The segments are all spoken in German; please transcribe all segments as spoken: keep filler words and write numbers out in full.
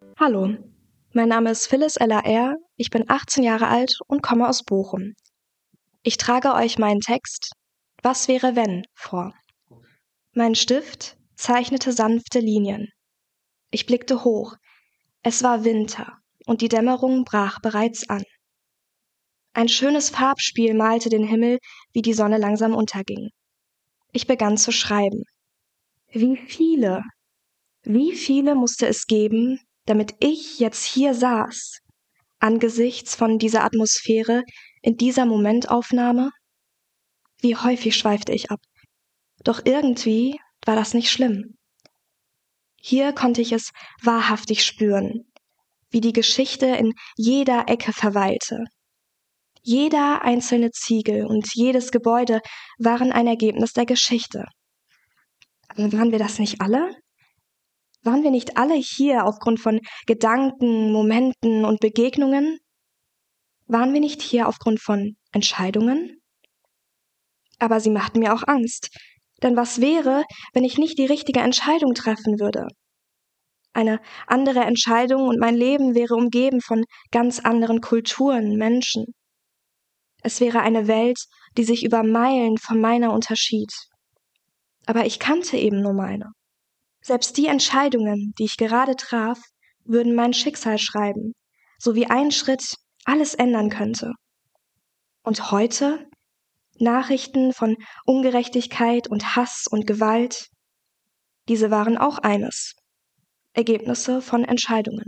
Hallo, mein Name ist Phyllis L A R, ich bin achtzehn Jahre alt und komme aus Bochum. Ich trage euch meinen Text »Was wäre wenn« vor. Mein Stift zeichnete sanfte Linien. Ich blickte hoch. Es war Winter und die Dämmerung brach bereits an. Ein schönes Farbspiel malte den Himmel, wie die Sonne langsam unterging. Ich begann zu schreiben. Wie viele, wie viele musste es geben, damit ich jetzt hier saß, angesichts von dieser Atmosphäre, in dieser Momentaufnahme? Wie häufig schweifte ich ab. Doch irgendwie war das nicht schlimm. Hier konnte ich es wahrhaftig spüren, wie die Geschichte in jeder Ecke verweilte. Jeder einzelne Ziegel und jedes Gebäude waren ein Ergebnis der Geschichte. Aber waren wir das nicht alle? Waren wir nicht alle hier aufgrund von Gedanken, Momenten und Begegnungen? Waren wir nicht hier aufgrund von Entscheidungen? Aber sie machten mir auch Angst. Denn was wäre, wenn ich nicht die richtige Entscheidung treffen würde? Eine andere Entscheidung und mein Leben wäre umgeben von ganz anderen Kulturen, Menschen. Es wäre eine Welt, die sich über Meilen von meiner unterschied. Aber ich kannte eben nur meine. Selbst die Entscheidungen, die ich gerade traf, würden mein Schicksal schreiben, so wie ein Schritt alles ändern könnte. Und heute? Nachrichten von Ungerechtigkeit und Hass und Gewalt, diese waren auch eines. Ergebnisse von Entscheidungen.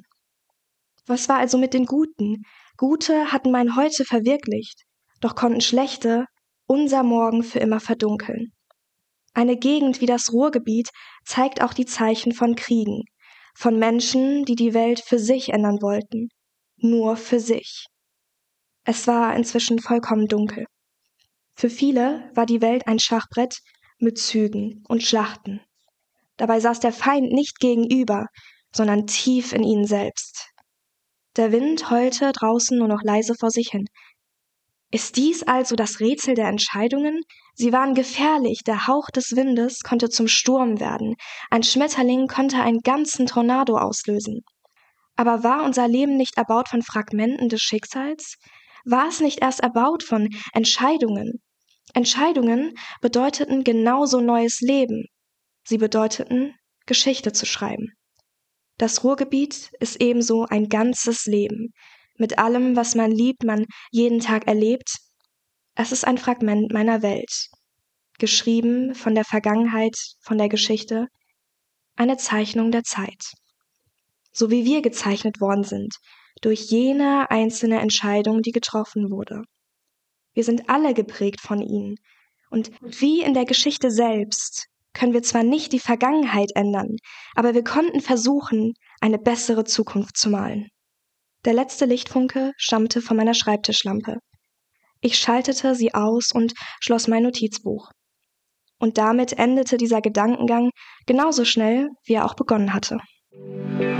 Was war also mit den Guten? Gute hatten mein Heute verwirklicht, doch konnten Schlechte unser Morgen für immer verdunkeln. Eine Gegend wie das Ruhrgebiet zeigt auch die Zeichen von Kriegen, von Menschen, die die Welt für sich ändern wollten, nur für sich. Es war inzwischen vollkommen dunkel. Für viele war die Welt ein Schachbrett mit Zügen und Schlachten. Dabei saß der Feind nicht gegenüber, sondern tief in ihnen selbst. Der Wind heulte draußen nur noch leise vor sich hin. Ist dies also das Rätsel der Entscheidungen? Sie waren gefährlich, der Hauch des Windes konnte zum Sturm werden, ein Schmetterling konnte einen ganzen Tornado auslösen. Aber war unser Leben nicht erbaut von Fragmenten des Schicksals? War es nicht erst erbaut von Entscheidungen? Entscheidungen bedeuteten genauso neues Leben. Sie bedeuteten, Geschichte zu schreiben. Das Ruhrgebiet ist ebenso ein ganzes Leben, mit allem, was man liebt, man jeden Tag erlebt. Es ist ein Fragment meiner Welt, geschrieben von der Vergangenheit, von der Geschichte, eine Zeichnung der Zeit. So wie wir gezeichnet worden sind, durch jene einzelne Entscheidung, die getroffen wurde. Wir sind alle geprägt von ihnen. Und wie in der Geschichte selbst können wir zwar nicht die Vergangenheit ändern, aber wir konnten versuchen, eine bessere Zukunft zu malen. Der letzte Lichtfunke stammte von meiner Schreibtischlampe. Ich schaltete sie aus und schloss mein Notizbuch. Und damit endete dieser Gedankengang genauso schnell, wie er auch begonnen hatte.